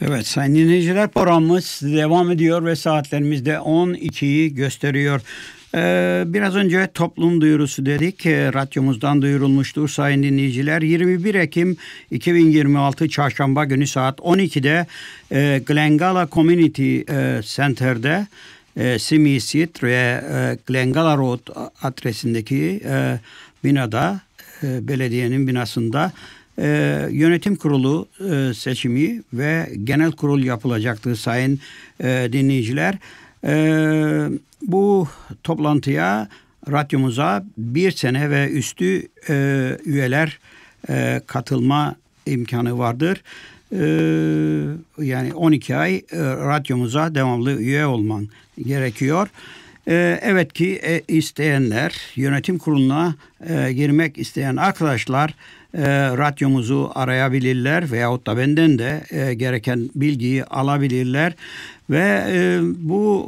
Evet sayın dinleyiciler, programımız devam ediyor ve saatlerimizde 12'yi gösteriyor. Biraz önce toplum duyurusu dedik. Radyomuzdan duyurulmuştur sayın dinleyiciler. 21 Ekim 2026 Çarşamba günü saat 12'de Glengala Community Center'de Simi Street ve Glengala Road adresindeki binada, belediyenin binasında yönetim kurulu seçimi ve genel kurul yapılacaktır sayın dinleyiciler. Bu toplantıya radyomuza bir sene ve üstü üyeler katılma imkanı vardır. Yani 12 ay radyomuza devamlı üye olman gerekiyor. Evet ki isteyenler, yönetim kuruluna girmek isteyen arkadaşlar radyomuzu arayabilirler veyahut da benden de gereken bilgiyi alabilirler ve bu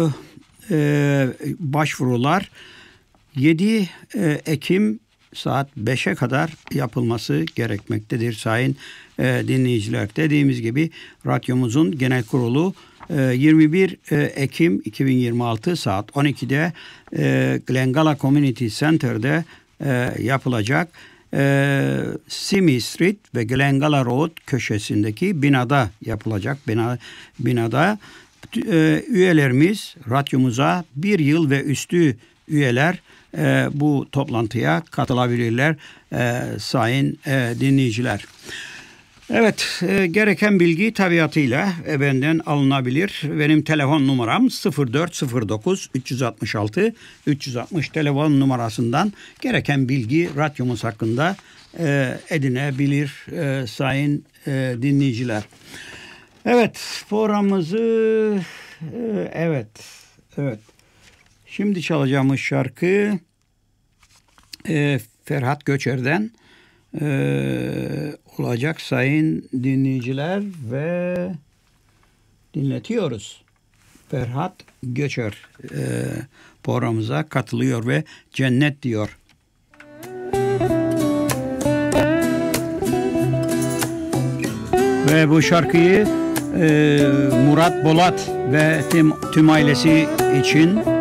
başvurular 7 Ekim saat 5'e kadar yapılması gerekmektedir sayın dinleyiciler. Dediğimiz gibi radyomuzun genel kurulu 21 Ekim 2026 saat 12'de Glengala Community Center'de yapılacak. Simi Street ve Glengala Road köşesindeki binada yapılacak. Binada üyelerimiz, radyomuza bir yıl ve üstü üyeler bu toplantıya katılabilirler sayın dinleyiciler. Evet, gereken bilgi tabiatıyla benden alınabilir. Benim telefon numaram 0409 366 360 telefon numarasından gereken bilgi radyomuz hakkında edinebilir sayın dinleyiciler. Evet, programımızı evet. Şimdi çalacağımız şarkı Ferhat Göçer'den olacak sayın dinleyiciler ve dinletiyoruz. Ferhat Göçer programımıza katılıyor ve cennet diyor. Ve bu şarkıyı Murat Bolat ve tüm ailesi için